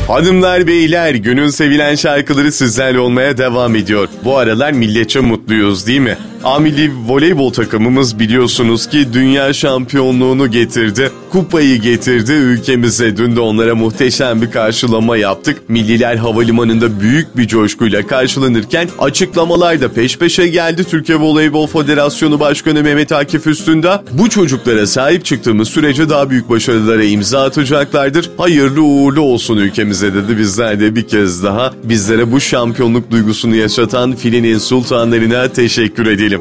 Hanımlar beyler, günün sevilen şarkıları sizlerle olmaya devam ediyor. Bu aralar milletçe mutluyuz değil mi? Milli voleybol takımımız biliyorsunuz ki dünya şampiyonluğunu getirdi. Kupayı getirdi ülkemize. Dün de onlara muhteşem bir karşılama yaptık. Milliler havalimanında büyük bir coşkuyla karşılanırken açıklamalar da peş peşe geldi. Türkiye Voleybol Federasyonu Başkanı Mehmet Akif Üstündağ, bu çocuklara sahip çıktığımız sürece daha büyük başarılara imza atacaklardır. Hayırlı uğurlu olsun ülkemize dedi. Bizler de bir kez daha bizlere bu şampiyonluk duygusunu yaşatan filinin sultanlarına teşekkür edelim.